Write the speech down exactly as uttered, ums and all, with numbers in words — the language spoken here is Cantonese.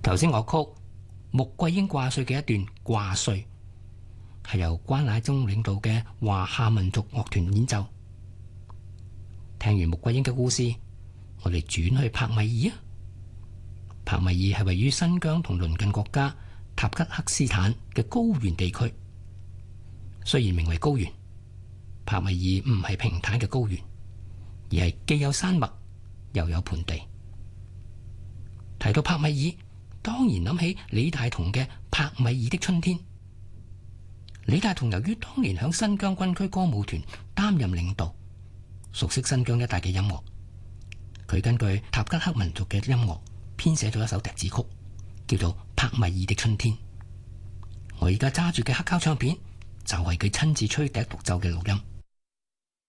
頭先樂曲《穆桂英掛帥》嘅一段掛帥，係由關乃忠領導嘅華夏民族樂團演奏。聽完穆桂英嘅故事，我哋轉去帕米爾啊。帕米爾係位於新疆同鄰近國家塔吉克斯坦嘅高原地區。雖然名為高原，帕米爾唔係平坦嘅高原，而係既有山脈又有盆地。提到帕米爾，當然諗起李大同嘅《帕米爾的春天》。李大同由於當年響新疆軍區歌舞團擔任領導，熟悉新疆一帶嘅音樂。佢根據塔吉克民族嘅音樂編寫咗一首笛子曲，叫做《帕米爾的春天》。我而家揸住嘅黑膠唱片就係佢親自吹笛獨奏嘅錄音。